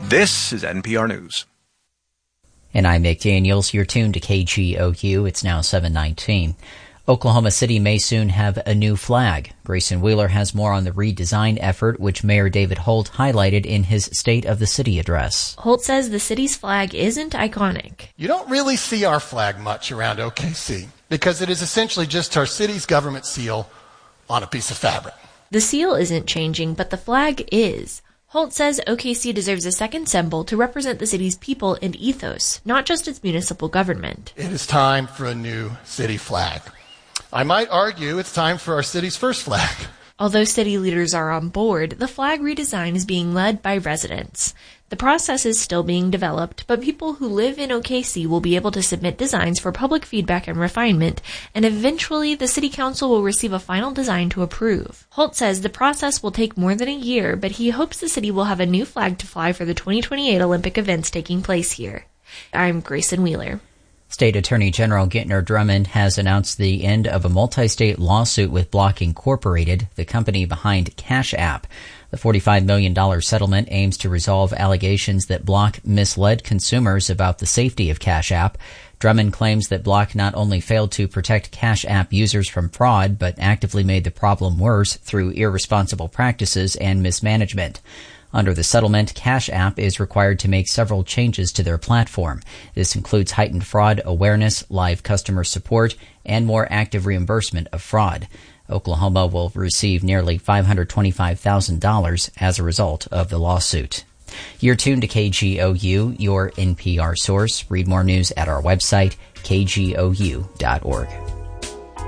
This is NPR News. And I'm Mick Daniels. You're tuned to KGOU. It's now 7:19. Oklahoma City may soon have a new flag. Grayson Wheeler has more on the redesign effort, which Mayor David Holt highlighted in his State of the City address. Holt says the city's flag isn't iconic. You don't really see our flag much around OKC because it is essentially just our city's government seal on a piece of fabric. The seal isn't changing, but the flag is. Holt says OKC deserves a second symbol to represent the city's people and ethos, not just its municipal government. It is time for a new city flag. I might argue it's time for our city's first flag. Although city leaders are on board, the flag redesign is being led by residents. The process is still being developed, but people who live in OKC will be able to submit designs for public feedback and refinement, and eventually the city council will receive a final design to approve. Holt says the process will take more than a year, but he hopes the city will have a new flag to fly for the 2028 Olympic events taking place here. I'm Grayson Wheeler. State Attorney General Gentner Drummond has announced the end of a multi-state lawsuit with Block Incorporated, the company behind Cash App. The $45 million settlement aims to resolve allegations that Block misled consumers about the safety of Cash App. Drummond claims that Block not only failed to protect Cash App users from fraud, but actively made the problem worse through irresponsible practices and mismanagement. Under the settlement, Cash App is required to make several changes to their platform. This includes heightened fraud awareness, live customer support, and more active reimbursement of fraud. Oklahoma will receive nearly $525,000 as a result of the lawsuit. You're tuned to KGOU, your NPR source. Read more news at our website, kgou.org.